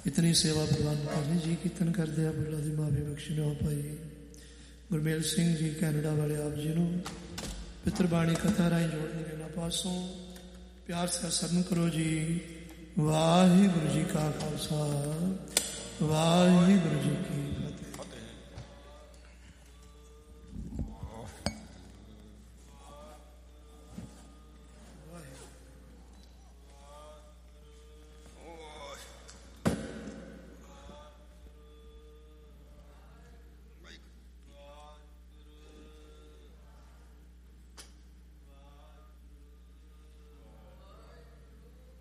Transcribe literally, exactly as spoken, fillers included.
ਇਤਨੀ ਸੇਵਾ ਪ੍ਰਵਾਨ ਕਰਨੀ ਜੀ। ਕੀਰਤਨ ਕਰਦੇ ਆ ਬੁੱਲਾ ਦੀ ਮਾਫੀ ਬਖਸ਼ੀ ਹੋ ਭਾਈ ਗੁਰਮੇਲ ਸਿੰਘ ਜੀ ਕੈਨੇਡਾ ਵਾਲੇ ਆਪ ਜੀ ਨੂੰ ਪਿੱਤਰ ਬਾਣੀ ਕਥਾ ਰਾਹੀਂ ਜੋੜਨਗੇ ਉਹਨਾਂ ਪਾਸੋਂ ਪਿਆਰ ਸੇ ਸਰਨ ਕਰੋ ਜੀ। ਵਾਹਿਗੁਰੂ ਜੀ ਕਾ ਖਾਲਸਾ ਵਾਹਿਗੁਰੂ ਜੀ ਕੀ